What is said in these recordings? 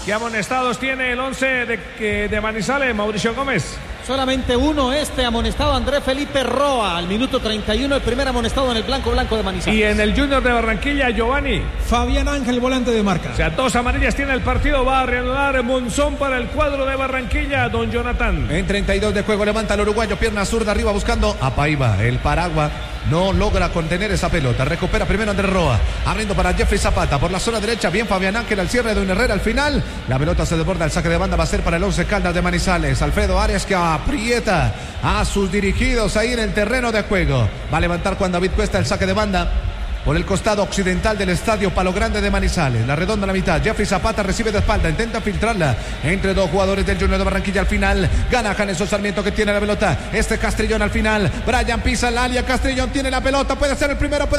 ¿Qué amonestados tiene el 11 de Manizales, Mauricio Gómez? Solamente uno, amonestado Andrés Felipe Roa, al minuto 31, el primer amonestado en el blanco de Manizales. Y en el Junior de Barranquilla, Giovanni. Fabián Ángel, volante de marca. O sea, 2 amarillas tiene el partido, va a reanudar Monzón para el cuadro de Barranquilla, don Jonathan. En 32 de juego levanta el uruguayo, pierna zurda arriba buscando a Paiva, el Paragua. No logra contener esa pelota. Recupera primero Andrés Roa. Abriendo para Jeffrey Zapata. Por la zona derecha. Bien Fabián Ángel al cierre de un Herrera al final. La pelota se desborda. El saque de banda va a ser para el 11 Caldas de Manizales. Alfredo Arias que aprieta a sus dirigidos ahí en el terreno de juego. Va a levantar Juan David Cuesta el saque de banda por el costado occidental del estadio Palo Grande de Manizales. La redonda a la mitad. Jeffrey Zapata recibe de espalda. Intenta filtrarla entre 2 jugadores del Junior de Barranquilla. Al final gana Janeson Sarmiento que tiene la pelota. Castrillón al final. Brian pisa el área. Castrillón tiene la pelota. Puede ser el primero.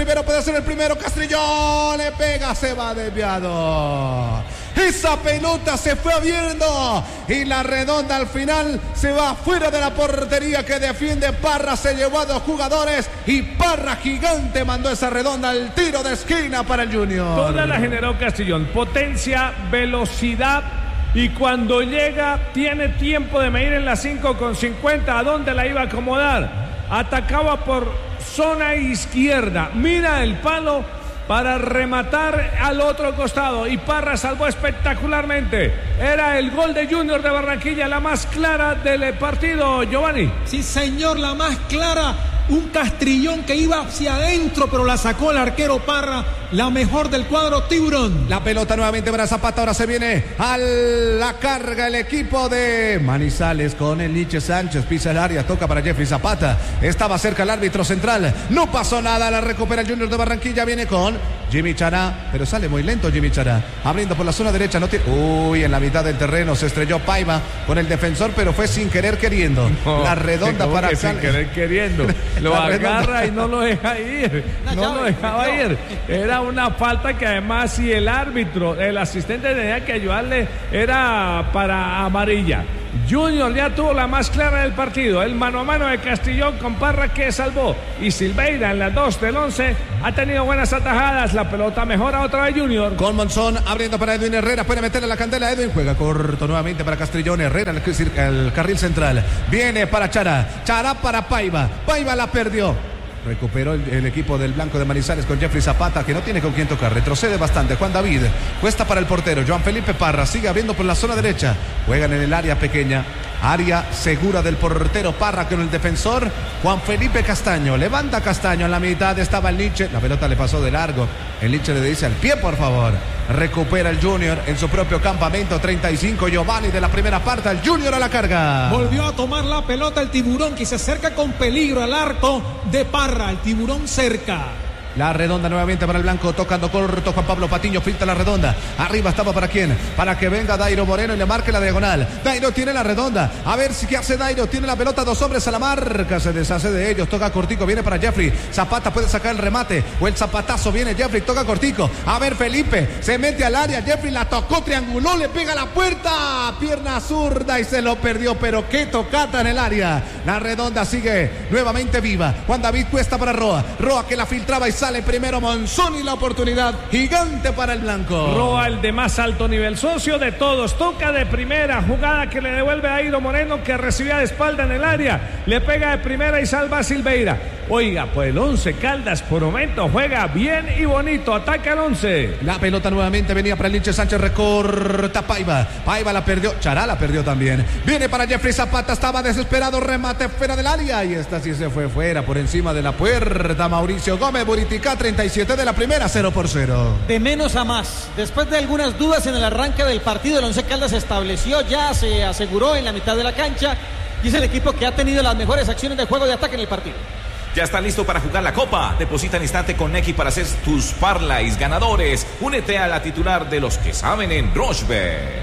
Castrillón le pega. Se va desviado. Esa pelota se fue abriendo y la redonda al final se va fuera de la portería que defiende Parra. Se llevó a 2 jugadores y Parra gigante mandó esa redonda al tiro de esquina para el Junior. Toda la generó Castrillón. Potencia, velocidad y cuando llega tiene tiempo de medir en la 5:50 a dónde la iba a acomodar. Atacaba por zona izquierda. Mira el palo para rematar al otro costado y Parra salvó espectacularmente. Era el gol de Junior de Barranquilla, la más clara del partido, Giovanni. Sí, señor, la más clara. Un Castrillón que iba hacia adentro, pero la sacó el arquero Parra. La mejor del cuadro Tiburón. La pelota nuevamente para Zapata. Ahora se viene a la carga el equipo de Manizales con el Nietzsche Sánchez. Pisa el área, toca para Jeffrey Zapata. Estaba cerca el árbitro central. No pasó nada. La recupera el Junior de Barranquilla. Viene con Jimmy Chará, pero sale muy lento Jimmy Chará. Abriendo por la zona derecha. No tiene... Uy, en la mitad del terreno se estrelló Paiva con el defensor, pero fue sin querer queriendo. No, la redonda para que sin querer queriendo. Lo agarra y no lo deja ir. No lo dejaba ir. Era una falta que además si el árbitro, el asistente tenía que ayudarle, era para amarilla. Junior ya tuvo la más clara del partido. El mano a mano de Castrillón con Parra que salvó. Y Silveira en las 2 del 11 ha tenido buenas atajadas. La pelota mejora otra vez Junior. Con Monzón abriendo para Edwin Herrera. Puede meterle la candela a Edwin. Juega corto nuevamente para Castrillón. Herrera el carril central. Viene para Chará. Chará para Paiva. Paiva la perdió. Recuperó el equipo del Blanco de Manizales con Jeffrey Zapata, que no tiene con quién tocar. Retrocede bastante. Juan David. Cuesta para el portero. Joan Felipe Parra. Sigue abriendo por la zona derecha. Juegan en el área pequeña. Área segura del portero Parra con el defensor Juan Felipe Castaño. Levanta Castaño en la mitad. Estaba el Nietzsche. La pelota le pasó de largo. El Nietzsche le dice al pie, por favor. Recupera el Junior en su propio campamento. 35 Giovanni de la primera parte. El Junior a la carga. Volvió a tomar la pelota el Tiburón, que se acerca con peligro al arco de Parra. El Tiburón cerca. La redonda nuevamente para el Blanco, tocando corto Juan Pablo Patiño, filtra la redonda. Arriba estaba para quién, para que venga Dairo Moreno y le marque la diagonal. Dairo tiene la redonda, a ver si qué hace Dairo. Tiene la pelota, 2 hombres a la marca, se deshace de ellos, toca cortico, viene para Jeffrey. Zapata puede sacar el remate o el zapatazo, viene Jeffrey, toca cortico. A ver Felipe, se mete al área, Jeffrey la tocó, trianguló, le pega a la puerta. Pierna zurda y se lo perdió, pero qué tocata en el área. La redonda sigue nuevamente viva. Juan David Cuesta para Roa. Roa que la filtraba y sale primero Monzón y la oportunidad gigante para el Blanco. Roa, el de más alto nivel, socio de todos, toca de primera, jugada que le devuelve a Dairo Moreno que recibía de espalda en el área, le pega de primera y salva a Silveira. Oiga, pues el 11 Caldas por momento juega bien y bonito, ataca el 11. La pelota nuevamente venía para el Nietzsche Sánchez, recorta Paiva. Paiva la perdió, Chará la perdió también. Viene para Jeffrey Zapata, estaba desesperado, remate fuera del área y esta sí se fue fuera por encima de la puerta. Mauricio Gómez, Buritica, 37 de la primera, 0-0. De menos a más. Después de algunas dudas en el arranque del partido, el 11 Caldas se estableció, ya se aseguró en la mitad de la cancha y es el equipo que ha tenido las mejores acciones de juego de ataque en el partido. Ya está listo para jugar la Copa. Deposita al instante con Nequi para hacer tus parlays ganadores. Únete a la titular de los que saben en Rochebet.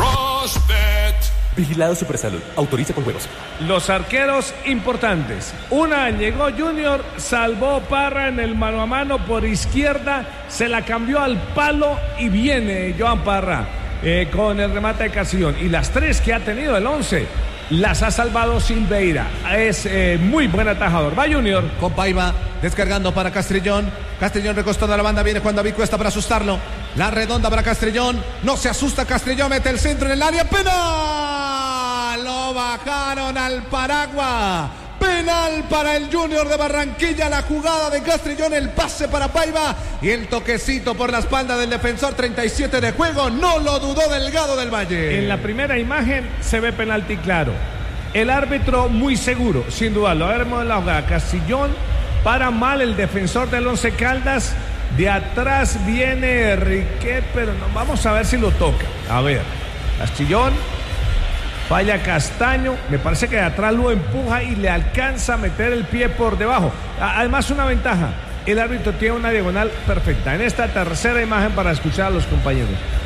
Rochebet. Vigilado Supersalud. Autoriza con juegos. Los arqueros importantes. Una llegó Junior, salvó Parra en el mano a mano por izquierda, se la cambió al palo y viene Joan Parra con el remate de Castrillón. Y las 3 que ha tenido el 11. las ha salvado Silveira. Es muy buen atajador. Va Junior. Con Paiva descargando para Castrillón. Castrillón recostando a la banda. Viene Juan David Cuesta para asustarlo. La redonda para Castrillón. No se asusta Castrillón. Mete el centro en el área. ¡Penal! Lo bajaron al Paragua. Penal para el Junior de Barranquilla. La jugada de Castrillón, el pase para Paiva y el toquecito por la espalda del defensor. 37 de juego. No lo dudó Delgado del Valle. En la primera imagen se ve penalti claro. El árbitro muy seguro, sin dudarlo. A ver, la jugada. Castrillón para mal el defensor del Once Caldas. De atrás viene Riquet, pero no, vamos a ver si lo toca. A ver, Castrillón. Falla Castaño, me parece que de atrás lo empuja y le alcanza a meter el pie por debajo. Además, una ventaja, el árbitro tiene una diagonal perfecta. En esta tercera imagen para escuchar a los compañeros.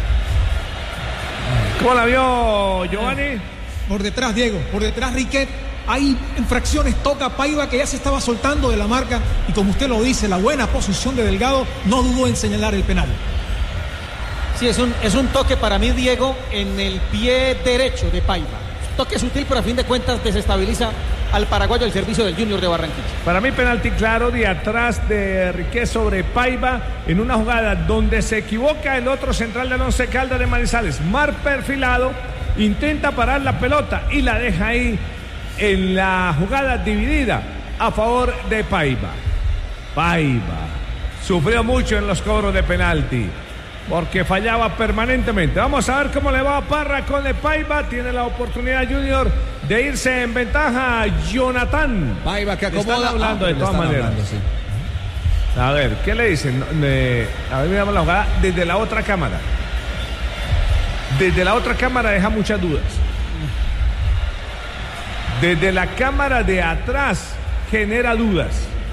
¿Cómo la vio Giovanni? Por detrás, Diego, por detrás Riquet. Hay infracciones, toca Paiva que ya se estaba soltando de la marca y como usted lo dice, la buena posición de Delgado no dudó en señalar el penal. Sí, es un toque para mí, Diego, en el pie derecho de Paiva. Toque sutil, pero a fin de cuentas desestabiliza al paraguayo el servicio del Junior de Barranquilla. Para mí, penalti claro de atrás de Riquet sobre Paiva en una jugada donde se equivoca el otro central del Once Caldas de Manizales. Mar perfilado, intenta parar la pelota y la deja ahí en la jugada dividida a favor de Paiva. Paiva sufrió mucho en los cobros de penalti, porque fallaba permanentemente. Vamos a ver cómo le va a Parra con el Paiva. Tiene la oportunidad Junior de irse en ventaja. Jonathan Paiva que acomoda. Están hablando de todas maneras. Sí. A ver, ¿qué le dicen? A ver, miramos la jugada desde la otra cámara. Desde la otra cámara deja muchas dudas. Desde la cámara de atrás genera dudas.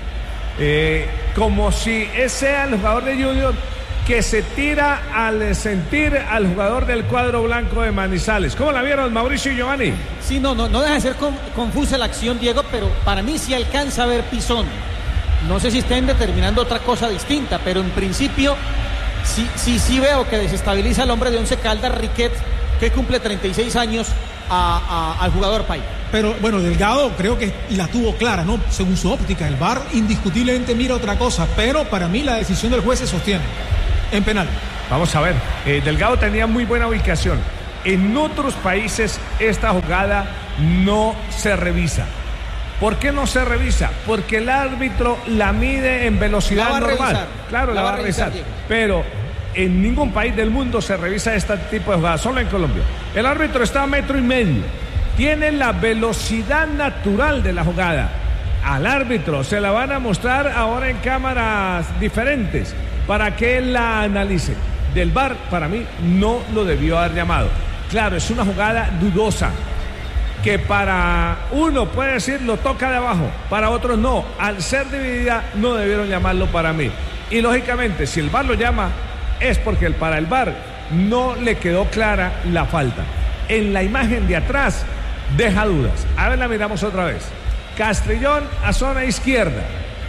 Como si ese sea el jugador de Junior que se tira al sentir al jugador del cuadro blanco de Manizales. ¿Cómo la vieron, Mauricio y Giovanni? Sí, no deja de ser confusa la acción, Diego, pero para mí sí alcanza a ver pisón. No sé si estén determinando otra cosa distinta, pero en principio sí veo que desestabiliza al hombre de Once Caldas, Riquet, que cumple 36 años, al jugador Paiva. Pero bueno, Delgado creo que la tuvo clara, ¿no? Según su óptica, el VAR indiscutiblemente mira otra cosa, pero para mí la decisión del juez se sostiene en penal. Vamos a ver, Delgado tenía muy buena ubicación. En otros países esta jugada no se revisa. ¿Por qué no se revisa? Porque el árbitro la mide en velocidad normal. Revisar. Claro, la va a revisar. Pero en ningún país del mundo se revisa este tipo de jugadas, solo en Colombia. El árbitro está a 1,5 metros. Tiene la velocidad natural de la jugada. Al árbitro se la van a mostrar ahora en cámaras diferentes para que él la analice. Del VAR, para mí, no lo debió haber llamado. Claro, es una jugada dudosa, que para uno puede decir lo toca de abajo, para otros no. Al ser dividida, no debieron llamarlo para mí. Y lógicamente, si el VAR lo llama, es porque para el VAR no le quedó clara la falta. En la imagen de atrás deja dudas. A ver, la miramos otra vez. Castrillón a zona izquierda.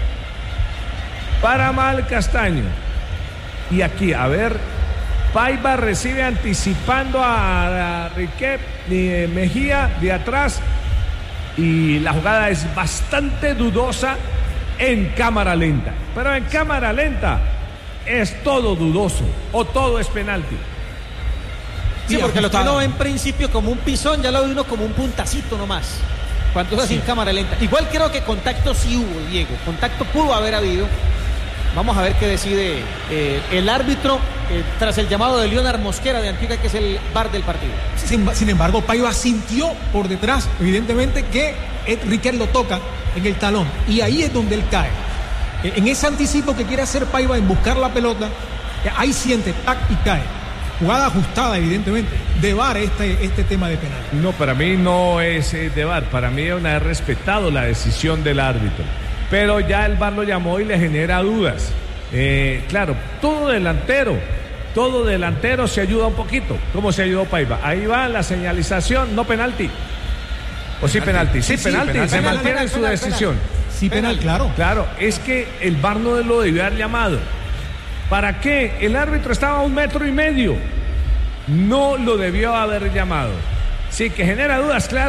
Para mal Castaño. Y aquí, a ver, Paiva recibe anticipando a Riquet Mejía de atrás. Y la jugada es bastante dudosa en cámara lenta. Pero en cámara lenta es todo dudoso o todo es penalti. Sí, porque lo que uno ve en principio como un pisón, ya lo ve uno como un puntacito nomás. Cuando es así en cámara lenta. Igual creo que contacto sí hubo, Diego. Contacto pudo haber habido. Vamos a ver qué decide el árbitro tras el llamado de Leonard Mosquera de Antigua, que es el VAR del partido. Sin embargo, Paiva sintió por detrás, evidentemente, que Riquet lo toca en el talón. Y ahí es donde él cae. En ese anticipo que quiere hacer Paiva en buscar la pelota, ahí siente, tac, y cae. Jugada ajustada, evidentemente, de VAR este tema de penal. No, para mí no es de VAR. Para mí es una vez respetado la decisión del árbitro. Pero ya el VAR lo llamó y le genera dudas. Claro, todo delantero se ayuda un poquito. ¿Cómo se ayudó Paiva? Ahí va la señalización, no penalti. ¿O sí penalti? Sí, penalti. Se mantiene en su decisión. Sí, penal, claro. Claro, es que el VAR no lo debió haber llamado. ¿Para qué? El árbitro estaba a 1,5 metros. No lo debió haber llamado. Sí, que genera dudas, claro.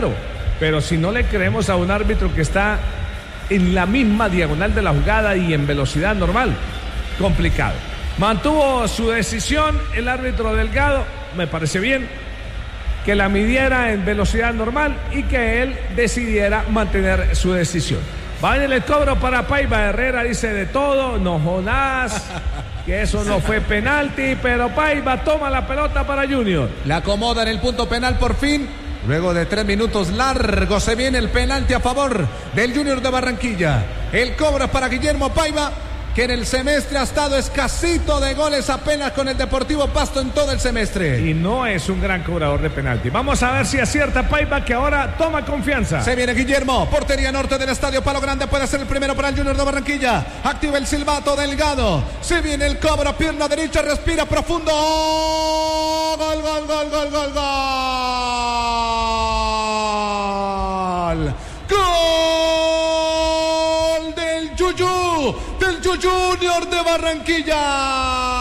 pero si no le creemos a un árbitro que está en la misma diagonal de la jugada y en velocidad normal, complicado. Mantuvo su decisión el árbitro Delgado, me parece bien, que la midiera en velocidad normal y que él decidiera mantener su decisión. Va en el cobro para Paiva. Herrera dice de todo, no Jonás, que eso no fue penalti, pero Paiva toma la pelota para Junior. La acomoda en el punto penal por fin. Luego de 3 minutos largos se viene el penalti a favor del Junior de Barranquilla. El cobro es para Guillermo Paiva, que en el semestre ha estado escasito de goles apenas con el Deportivo Pasto en todo el semestre. Y no es un gran cobrador de penalti. Vamos a ver si acierta Paiva, que ahora toma confianza. Se viene Guillermo, portería norte del estadio Palo Grande, puede ser el primero para el Junior de Barranquilla. Activa el silbato Delgado. Se viene el cobro, pierna derecha, respira profundo. Gol, gol, gol, gol, gol, gol. Gol del Junior de Barranquilla.